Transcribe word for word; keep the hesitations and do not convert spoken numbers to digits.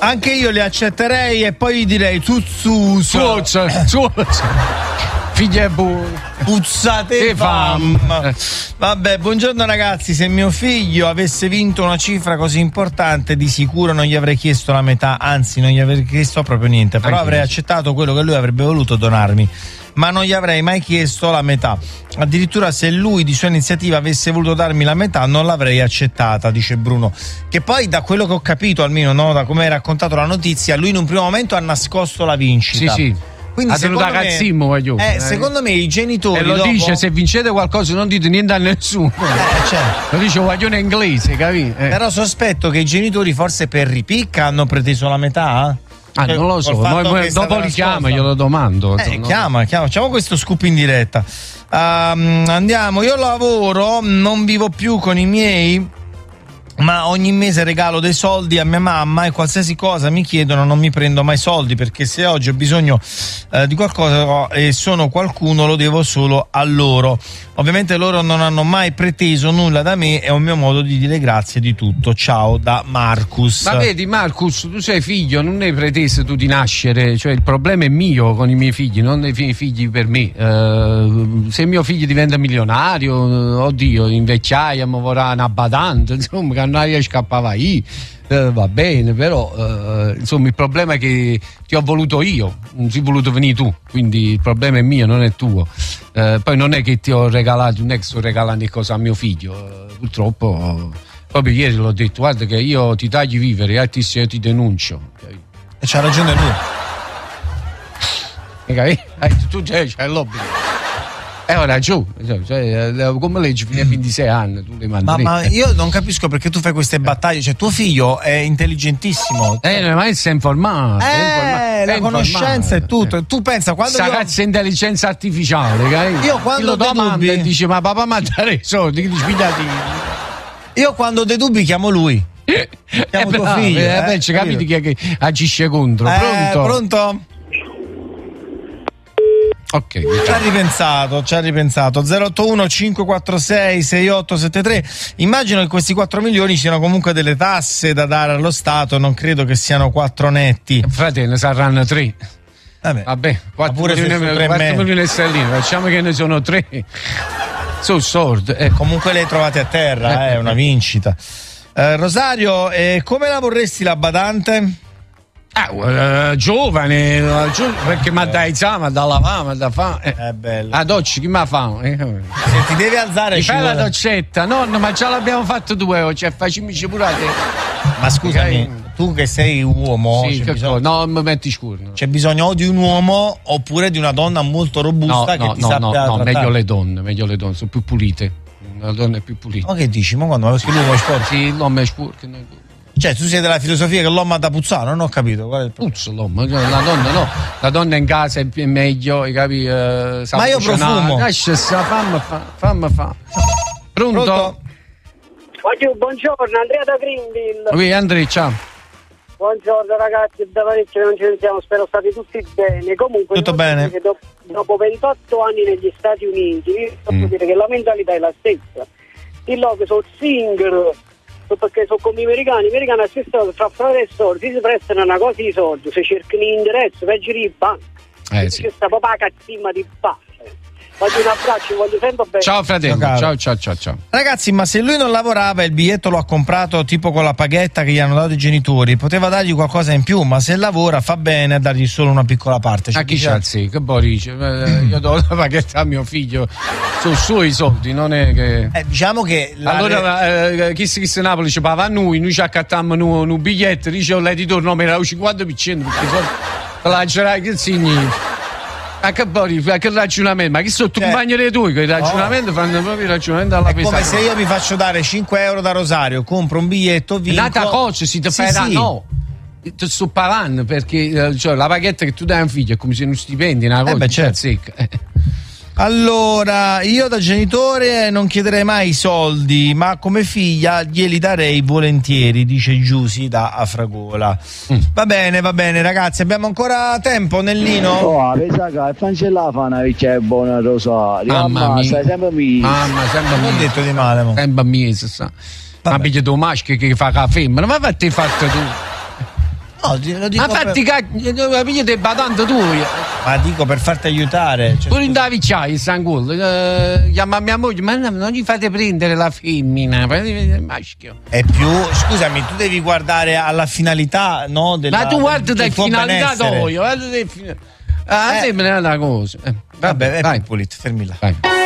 Anche io li accetterei e poi gli direi Zuzzuso. Figlia bu... puzzate fam. Vabbè, buongiorno ragazzi, se mio figlio avesse vinto una cifra così importante di sicuro non gli avrei chiesto la metà, anzi non gli avrei chiesto proprio niente, però Anche avrei io. accettato quello che lui avrebbe voluto donarmi, ma non gli avrei mai chiesto la metà. Addirittura se lui di sua iniziativa avesse voluto darmi la metà non l'avrei accettata, dice Bruno, che poi da quello che ho capito, almeno no, da come hai raccontato la notizia, lui in un primo momento ha nascosto la vincita. Sì, sì. Quindi ha tenuto a cazzimmo, voglio. eh, Eh. secondo me i genitori E lo dopo... dice, se vincete qualcosa non dite niente a nessuno. Eh, certo. Lo dice un guaglione inglese, capito? Eh. Però sospetto che i genitori forse per ripicca hanno preteso la metà. Ah, non lo so, Col fatto Noi- che è stata dopo li nascosta. chiama, glielo domando. Eh, no? chiama, chiama, facciamo questo scoop in diretta. Ehm, andiamo, io lavoro, non vivo più con i miei, ma ogni mese regalo dei soldi a mia mamma e qualsiasi cosa mi chiedono non mi prendo mai soldi, perché se oggi ho bisogno eh, di qualcosa e sono qualcuno lo devo solo a loro. Ovviamente loro non hanno mai preteso nulla da me, è un mio modo di dire grazie di tutto. Ciao da Marcus. Ma vedi Marcus, tu sei figlio, non hai preteso tu di nascere, cioè il problema è mio con i miei figli, non dei miei figli per me. Eh, se mio figlio diventa milionario, oddio, in vecchiaia mi vorrà una badante, insomma, che non riesco a scappare io. Eh, va bene, però eh, insomma il problema è che ti ho voluto io, non sei voluto venire tu, quindi il problema è mio, non è tuo. Eh, poi non è che ti ho regalato, non è che sto regalando cosa a mio figlio, eh, purtroppo proprio ieri l'ho detto, guarda che io ti taglio vivere, altrimenti io ti denuncio. E c'ha ragione lui. Mi capi? Eh, tu già c'hai l'obbligo. E ora giù, cioè, come leggi fino a ventisei anni tu le mandi. Ma, ma io non capisco perché tu fai queste battaglie, cioè tuo figlio è intelligentissimo. Eh, ma si è informato. Eh, è informato, la è conoscenza informato. è tutto. Tu pensa quando Sta io... cazzo di intelligenza artificiale, capi? Io quando lo ho dei domanda dubbi- e dice ma papà mi dare i soldi, che dici figliati. Io quando ho dei dubbi chiamo lui. Eh, Chiamo tuo bravo, figlio, eh, eh, beh, ci capite capito? chi è che agisce contro. Eh, Pronto? pronto? Ok, Ci ha ripensato, ci ha ripensato. zero otto uno cinque quattro sei sei otto sette tre. Immagino che questi quattro milioni siano comunque delle tasse da dare allo Stato, non credo che siano quattro netti. fratello, saranno tre. Vabbè, Vabbè, quattro pure se milioni, sono tre e quattro mezzo. milioni di sterline, facciamo che ne sono tre. Sono sordi. Eh. comunque le trovate a terra, è una vincita. Eh, Rosario, eh, come la vorresti la badante? Ah, eh, giovane, eh, gio- perché mi dà i ma da lavare, ma da fare. È bello. La doccia, chi mi fa? Eh. Se ti devi alzare Mi ci fai la vuole- doccetta? Nonno, ma già l'abbiamo fatto due oggi, cioè facciamoci pure a te. Ma scusami, tu che sei uomo, Sì, c'è, che bisogno, cosa? No, mi metti scuro. c'è bisogno o di un uomo oppure di una donna molto No, robusta che no, ti no, no, sappia no, trattare. meglio le donne, meglio le donne, sono più pulite. La donna è più pulita. Ma che dici? Ma quando? Perché l'uomo è sporco? Sì, l'uomo è sporco. no. Cioè, tu sei della filosofia che l'uomo ha da puzzare? Non ho capito. Qual è il problema? Puzzo l'uomo, la donna no. La donna in casa è più- è meglio, hai capito? Eh, sa Ma io cucinare. profumo. Lascia sta, fammi fa, fammi fa. Pronto? Pronto? Oggi, buongiorno, Andrea da Greenville. Oui, Andrea, ciao. Buongiorno ragazzi, da parecchio che non ci sentiamo, spero state tutti bene. Comunque, Tutto devo bene. dire che dopo, dopo ventotto anni negli Stati Uniti, posso Mm. dire che la mentalità è la stessa. Il loro sono single, perché sono come gli americani, gli americani assistono tra fare soldi, si prestano una cosa di soldi, se cercano interesse, peggio di banca. Eh, sì. C'è sta proprio la cazzimma di pace. Voglio un abbraccio, voglio sempre bene. Ciao fratello, Ciao, caro. ciao ciao ciao ciao. Ragazzi, ma se lui non lavorava e il biglietto lo ha comprato tipo con la paghetta che gli hanno dato i genitori, poteva dargli qualcosa in più, ma se lavora fa bene a dargli solo una piccola parte. A Ci chi dice- c'ha il sì? Che borice? Eh, Io do la paghetta a mio figlio, sono suoi soldi, non è che. Eh, diciamo che la- Allora, eh, chi si chi si Napoli ci parla a noi, noi ci accattiamo un biglietto, dice l'editore no, mi era il cinquanta per cento perché sono lancerai che significa. Ma che bori, che ragionamento? Ma chi sono tu Cioè, compagni dei tuoi? Che il ragionamento fanno proprio il ragionamento alla è come pesata. se io mi faccio dare cinque euro da Rosario, compro un biglietto, vinco. Nata cosa si ti Sì, farà? sì. No. Ti sto parlando perché eh, cioè, la paghetta che tu dai a un figlio è come se non stipendi una cosa beh, ti certo. azzecca. Eh. Allora, io da genitore non chiederei mai i soldi, ma come figlia glieli darei volentieri, dice Giusy da Afragola. Mm. Va bene, va bene, ragazzi, abbiamo ancora tempo, Nellino? Oh, pensa che il fancella fa una vecchia buona Rosario. Mamma Mamma, mia. stai sempre mi. Mamma, sempre Non ho mia. detto di male, mo. Sempre mia, si sa. Ma Vabbè. piglia tu maschio che fa la femmina, ma fatti fatto tu. No, lo dico ma fatti per... cacchio, pigliate batanto tu. Ma dico per farti aiutare. Cioè, pure in Davicciai, Sangull, eh, chiama mia moglie, ma non gli fate prendere la femmina, il maschio. È più, scusami, tu devi guardare alla finalità, no? Della, ma tu guarda da finalità benessere. tua, guarda. Ah, eh. sembra una cosa. Eh, vabbè, vabbè, vai, Pulit, fermi là. Vai.